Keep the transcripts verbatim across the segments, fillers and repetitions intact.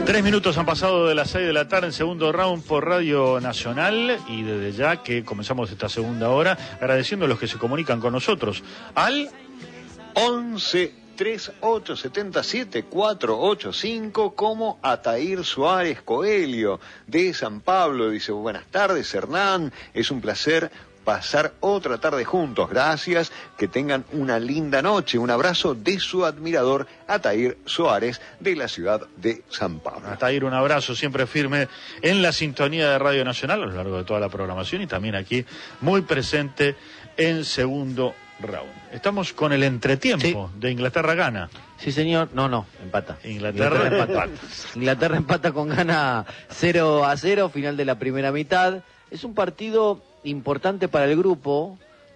Tres minutos han pasado de las seis de la tarde en segundo round por Radio Nacional y desde ya que comenzamos esta segunda hora agradeciendo a los que se comunican con nosotros al once treinta y ocho setenta y siete cuatrocientos ochenta y cinco como Atair Suárez Coelho de San Pablo. Dice: buenas tardes, Hernán, es un placer pasar otra tarde juntos, gracias, que tengan una linda noche. Un abrazo de su admirador Atair Suárez de la ciudad de San Pablo. Atair, un abrazo siempre firme en la sintonía de Radio Nacional a lo largo de toda la programación y también aquí muy presente en segundo round. Estamos con el entretiempo, sí, de Inglaterra gana. Sí, señor. No, no, empata. Inglaterra, Inglaterra empata. Inglaterra empata con Ghana cero a cero, final de la primera mitad. Es un partido importante para el grupo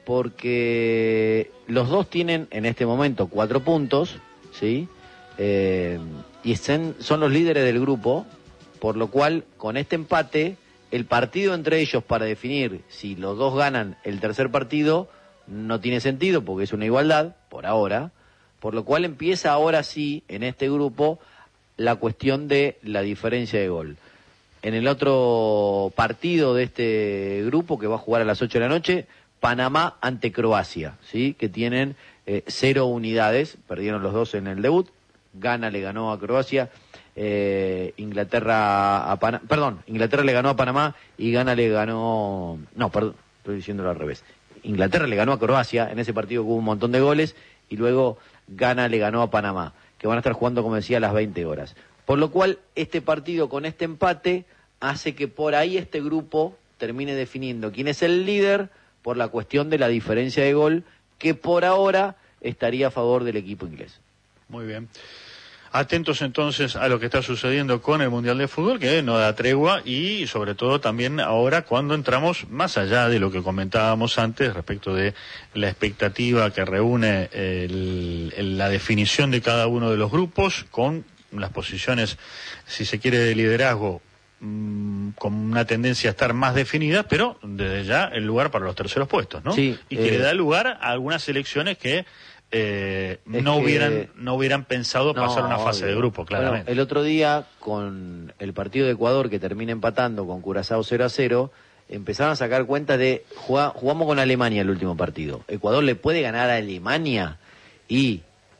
porque los dos tienen en este momento cuatro puntos, ¿sí? Eh, y estén, son los líderes del grupo, por lo cual con este empate el partido entre ellos para definir si los dos ganan el tercer partido no tiene sentido porque es una igualdad por ahora, por lo cual empieza ahora sí en este grupo la cuestión de la diferencia de gol. En el otro partido de este grupo, que va a jugar a las ocho de la noche, Panamá ante Croacia, ¿sí? Que tienen eh, cero unidades, perdieron los dos en el debut, Ghana le ganó a Croacia, eh, Inglaterra a Panamá, perdón, Inglaterra le ganó a Panamá y Ghana le ganó, no, perdón, estoy diciéndolo al revés, Inglaterra le ganó a Croacia, en ese partido hubo un montón de goles, y luego Ghana le ganó a Panamá, que van a estar jugando, como decía, a las veinte horas. Por lo cual, este partido con este empate hace que por ahí este grupo termine definiendo quién es el líder por la cuestión de la diferencia de gol, que por ahora estaría a favor del equipo inglés. Muy bien. Atentos entonces a lo que está sucediendo con el Mundial de Fútbol, que no da tregua, y sobre todo también ahora cuando entramos más allá de lo que comentábamos antes respecto de la expectativa que reúne el, el, la definición de cada uno de los grupos con las posiciones, si se quiere, de liderazgo mmm, con una tendencia a estar más definidas, pero desde ya el lugar para los terceros puestos, ¿no? Sí, y que eh... le da lugar a algunas selecciones que Eh, no que, hubieran no hubieran pensado no, pasar una fase obvio. de grupo, claramente. Bueno, el otro día, con el partido de Ecuador que termina empatando con Curazao cero a cero, empezaron a sacar cuenta de, jugá, jugamos con Alemania el último partido. Ecuador le puede ganar a Alemania y,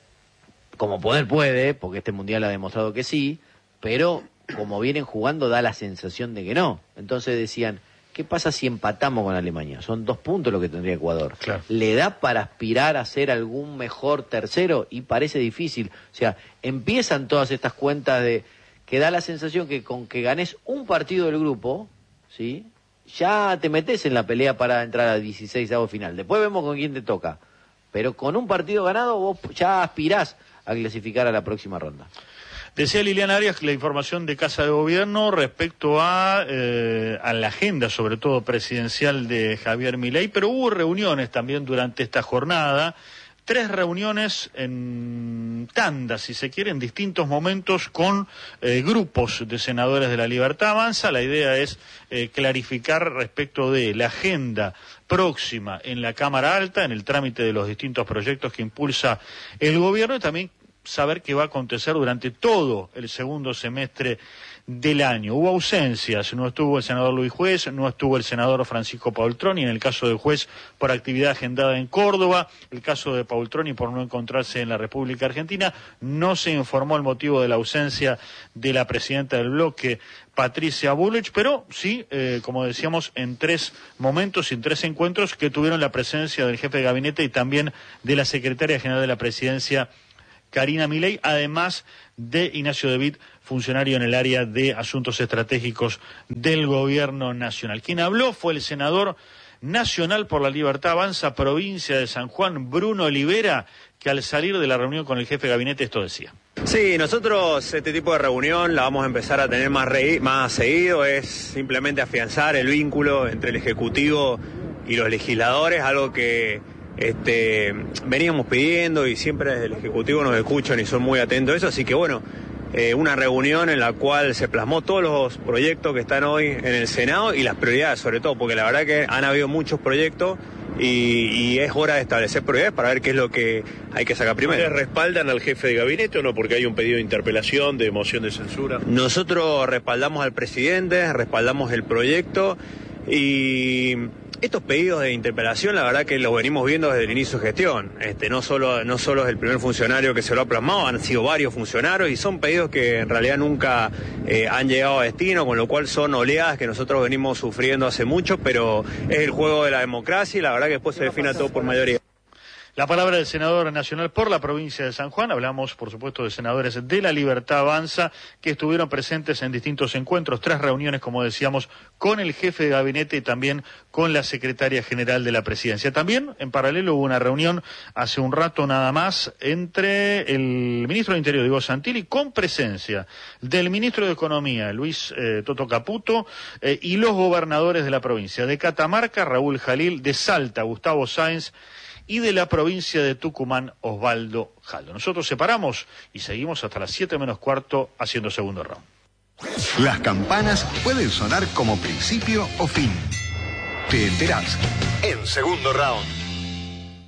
como poder puede, porque este mundial ha demostrado que sí, pero como vienen jugando da la sensación de que no. Entonces decían, ¿qué pasa si empatamos con Alemania? Son dos puntos lo que tendría Ecuador. Claro. ¿Le da para aspirar a ser algún mejor tercero? Y parece difícil. O sea, empiezan todas estas cuentas de que da la sensación que con que ganes un partido del grupo, ¿sí? Ya te metes en la pelea para entrar a dieciseisavo final. Después vemos con quién te toca. Pero con un partido ganado vos ya aspirás a clasificar a la próxima ronda. Decía Liliana Arias la información de Casa de Gobierno respecto a, eh, a la agenda, sobre todo presidencial, de Javier Milei, pero hubo reuniones también durante esta jornada, tres reuniones en tandas, si se quiere, en distintos momentos con eh, grupos de senadores de la Libertad Avanza. La idea es eh, clarificar respecto de la agenda próxima en la Cámara Alta, en el trámite de los distintos proyectos que impulsa el gobierno, y también saber qué va a acontecer durante todo el segundo semestre del año. Hubo ausencias, no estuvo el senador Luis Juez, no estuvo el senador Francisco Paultroni, en el caso del Juez por actividad agendada en Córdoba, el caso de Paultroni por no encontrarse en la República Argentina. No se informó el motivo de la ausencia de la presidenta del bloque, Patricia Bullrich, pero sí, eh, como decíamos, en tres momentos y en tres encuentros que tuvieron la presencia del jefe de gabinete y también de la secretaria general de la presidencia, Karina Milei, además de Ignacio De Witt, funcionario en el área de asuntos estratégicos del gobierno nacional. Quien habló fue el senador nacional por la Libertad Avanza, provincia de San Juan, Bruno Olivera, que al salir de la reunión con el jefe de gabinete esto decía. Sí, nosotros este tipo de reunión la vamos a empezar a tener más, re- más seguido, es simplemente afianzar el vínculo entre el Ejecutivo y los legisladores, algo que Este, veníamos pidiendo y siempre desde el Ejecutivo nos escuchan y son muy atentos a eso, así que bueno, eh, una reunión en la cual se plasmó todos los proyectos que están hoy en el Senado y las prioridades sobre todo, porque la verdad que han habido muchos proyectos y, y es hora de establecer prioridades para ver qué es lo que hay que sacar primero. ¿Ustedes respaldan al jefe de gabinete o no? Porque hay un pedido de interpelación, de moción de censura. Nosotros respaldamos al presidente, respaldamos el proyecto y estos pedidos de interpelación la verdad que los venimos viendo desde el inicio de gestión. Este, no solo, no solo es el primer funcionario que se lo ha plasmado, han sido varios funcionarios y son pedidos que en realidad nunca eh, han llegado a destino, con lo cual son oleadas que nosotros venimos sufriendo hace mucho, pero es el juego de la democracia y la verdad que después se define todo por mayoría. La palabra del senador nacional por la provincia de San Juan. Hablamos, por supuesto, de senadores de La Libertad Avanza que estuvieron presentes en distintos encuentros, tres reuniones, como decíamos, con el jefe de gabinete y también con la secretaria general de la presidencia. También, en paralelo, hubo una reunión hace un rato nada más entre el ministro de Interior, Diego Santilli, con presencia del ministro de Economía, Luis eh, Toto Caputo, eh, y los gobernadores de la provincia, de Catamarca, Raúl Jalil, de Salta, Gustavo Sáenz, y de la provincia de Tucumán, Osvaldo Jaldo. Nosotros separamos y seguimos hasta las siete menos cuarto haciendo segundo round. Las campanas pueden sonar como principio o fin. Te enterás en segundo round.